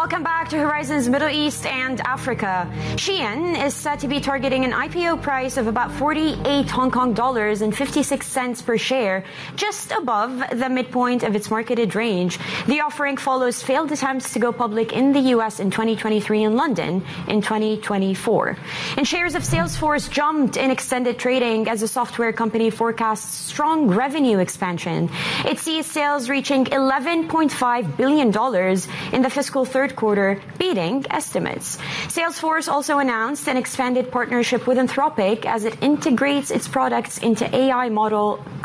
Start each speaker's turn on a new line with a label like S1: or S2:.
S1: Welcome back to Horizons Middle East and Africa. Shein is set to be targeting an IPO price of about 48 Hong Kong dollars and 56 cents per share, just above the midpoint of its marketed range. The offering follows failed attempts to go public in the US in 2023 and London in 2024. And shares of Salesforce jumped in extended trading as the software company forecasts strong revenue expansion. It sees sales reaching $11.5 billion in the fiscal third quarter, beating estimates. Salesforce also announced an expanded partnership with Anthropic as it integrates its products into AI model